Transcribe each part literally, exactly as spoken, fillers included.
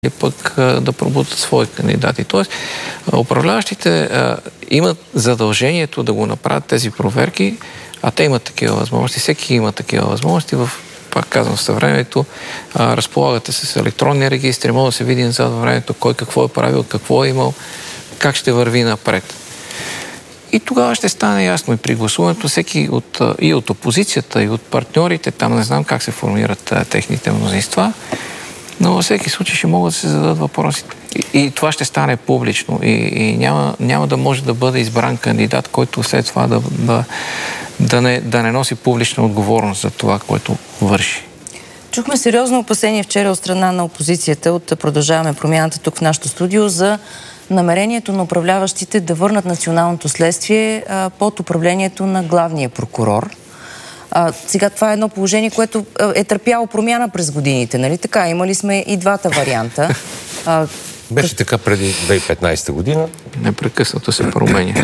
или пък да пробутат свои кандидати. Тоест, управляващите а, имат задължението да го направят тези проверки, а те имат такива възможности. Всеки има такива възможности. В, пак казвам, в съвремето а, разполагате с електронни регистри, може да се види назад във времето кой какво е правил, какво е имал, как ще върви напред. И тогава ще стане ясно и при гласуването всеки от, и от опозицията, и от партньорите, там не знам как се формират а, техните мнозинства, но във всеки случай ще могат да се зададат въпроси. И, и това ще стане публично. И, и няма, няма да може да бъде избран кандидат, който след това да, да, да, не, да не носи публична отговорност за това, което върши. Чухме сериозно опасение вчера от страна на опозицията, от Продължаваме промяната тук в нашото студио, за намерението на управляващите да върнат националното следствие а, под управлението на главния прокурор. А, сега това е едно положение, което е търпяло промяна през годините, нали така? Имали сме и двата варианта. А, Беше така преди две хиляди и петнадесета година. Непрекъснато се променя.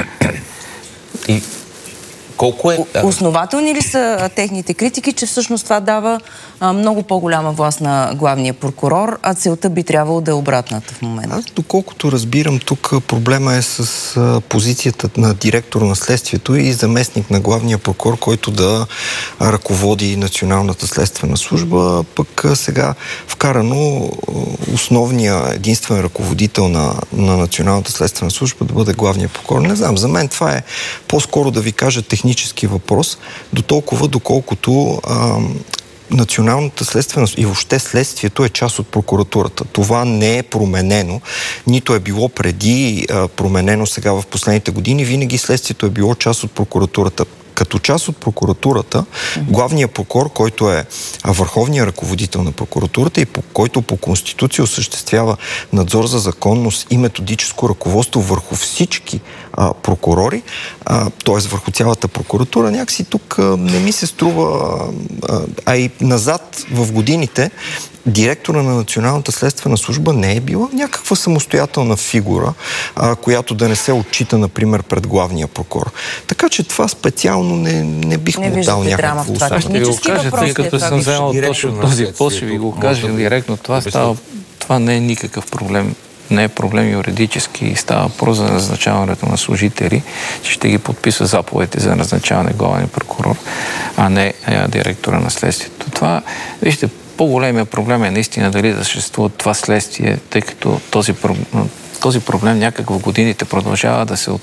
И колко е... Основателни ли са техните критики, че всъщност това дава а, много по-голяма власт на главния прокурор, а целта би трябвало да е обратната в момента? Аз, доколкото разбирам, тук проблема е с а, позицията на директор на следствието и заместник на главния прокурор, който да а, ръководи Националната следствена служба, пък а, сега вкарано основния единствен ръководител на, на Националната следствена служба да бъде главния прокурор. Не знам, за мен това е по-скоро да ви кажа технически въпрос, до толкова доколкото а, Националната следствена и въобще следствието е част от прокуратурата. Това не е променено, нито е било преди а, променено сега в последните години. Винаги следствието е било част от прокуратурата. Като част от прокуратурата, главният прокурор, който е върховният ръководител на прокуратурата и по, който по Конституция осъществява надзор за законност и методическо ръководство върху всички а, прокурори, т.е. върху цялата прокуратура, някакси тук а, не ми се струва, а, а и назад в годините директора на Националната следствена служба не е била някаква самостоятелна фигура, а, която да не се отчита, например, пред главния прокурор. Така че това специално не, не бих не му дал някакво Аз ще ви го кажа, тъй като съм вземал точно този пост, ще ви го кажа директно. Това, става, това не е никакъв проблем. Не е проблем юридически. Става въпрос за назначаването на служители, че ще ги подписва заповедите за назначаване главен прокурор, а не а, директора на следствието. Това, вижте, по-големия проблем е наистина дали да съществува това следствие, тъй като този, този проблем някак в годините продължава да се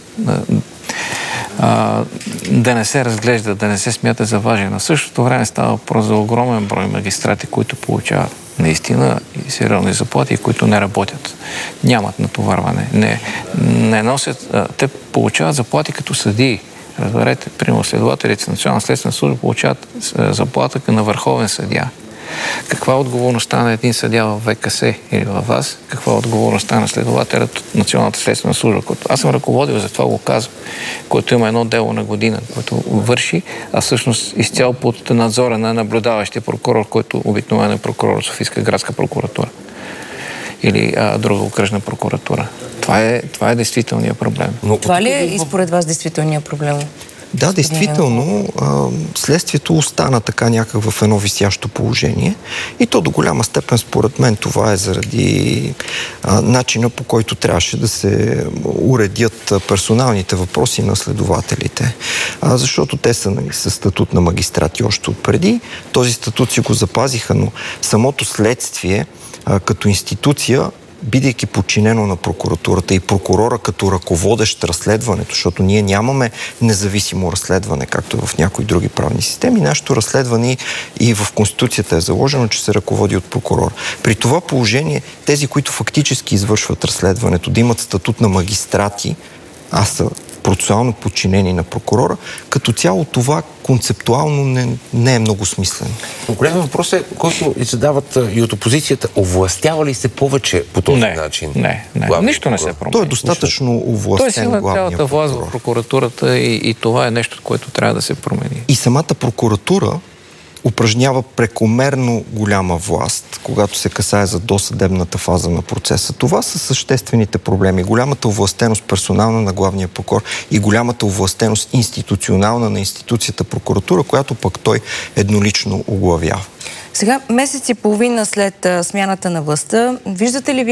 а, да не се разглежда, да не се смята за важен. А в същото време става въпрос за огромен брой магистрати, които получават наистина и сериозни заплати, които не работят. Нямат натоварване. Не, не носят, а, те получават заплати като съдии. Разберете, примерно следователите на Национална следствена служба получават заплата на върховен съдия. Каква е отговорността на един съдия в ВКС или във вас? Каква е отговорността на следователят от Националната следствена служба? Който аз съм ръководил, затова го казвам, който има едно дело на година, което върши, а всъщност изцяло под надзора на наблюдаващия прокурор, който обикновено е прокурор от Софийска градска прокуратура или а, друга окръжна прокуратура. Това е, това е действителният проблем. Но това ли е и според вас действителният проблем? Да, действително, следствието остана така някак в едно висящо положение и то до голяма степен, според мен, това е заради а, начина, по който трябваше да се уредят персоналните въпроси на следователите. А, защото те са нали, със статут на магистрати още отпреди. Този статут си го запазиха, но самото следствие а, като институция, бидейки подчинено на прокуратурата и прокурора като ръководещ разследването, защото ние нямаме независимо разследване, както в някои други правни системи. Нашето разследване и в Конституцията е заложено, че се ръководи от прокурор. При това положение, тези, които фактически извършват разследването, да имат статут на магистрати, а са процесуално подчинени на прокурора, като цяло това концептуално не, не е много смислено. Голям въпрос е, който и задават и от опозицията, овластява ли се повече по този не, начин? Не, не. Нищо не се променя. Той е достатъчно овластен главния прокурор. Той е цялата власт в прокуратурата и, и това е нещо, което трябва да се промени. И самата прокуратура упражнява прекомерно голяма власт, когато се касае за досъдебната фаза на процеса. Това са съществените проблеми. Голямата овластеност персонална на главния прокурор и голямата овластеност институционална на институцията прокуратура, която пък той еднолично оглавява. Сега, месец и половина след а, смяната на властта, виждате ли ви